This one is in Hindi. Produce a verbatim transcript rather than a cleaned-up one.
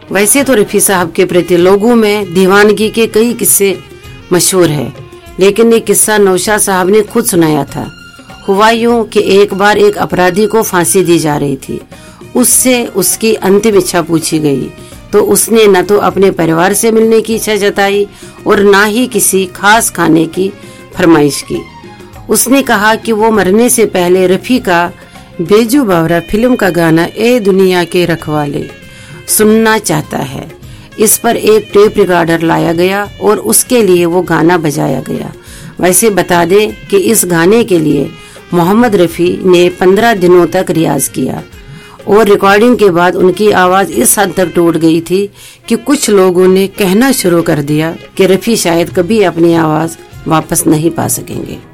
वैसे तो रफी साहब के प्रति लोगों में दीवानगी के कई किस्से मशहूर है, लेकिन ये किस्सा नौशाद साहब ने खुद सुनाया था। हुआ यूं कि एक बार एक अपराधी को फांसी दी जा रही थी। उससे उसकी अंतिम इच्छा पूछी गई तो उसने न तो अपने परिवार से मिलने की इच्छा जताई और न ही किसी खास खाने की फरमाइश की। उसने कहा कि वो मरने से पहले रफी का बेजू बावरा फिल्म का गाना ए दुनिया के रखवाले सुनना चाहता है। इस पर एक टेप रिकॉर्डर लाया गया और उसके लिए वो गाना बजाया गया। वैसे बता दें कि इस गाने के लिए मोहम्मद रफ़ी ने पंद्रह दिनों तक रियाज किया और रिकॉर्डिंग के बाद उनकी आवाज़ इस हद तक टूट गई थी कि कुछ लोगों ने कहना शुरू कर दिया कि रफ़ी शायद कभी अपनी आवाज़ वापस नहीं पा सकेंगे।